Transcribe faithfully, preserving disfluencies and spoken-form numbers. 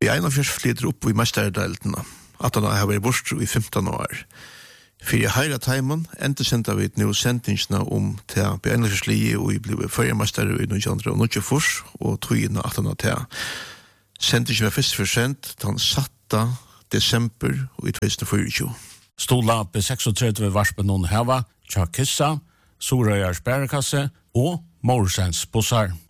Vi er en av først flytter opp i mesterdeltene, at han har vært bort i femton år. For i høyre timen, enda sendte vi nå sendingsene om til beegnerslige, og vi ble førjemester i nitton tjuefors, og togene at han har til. Sendingen var først for sent, den satte desember i tjuetusen og tjue. Stola på seksogtretti varspen noen heva, Tja Kissa, Sorøyars bærekasse og Morsens bussar.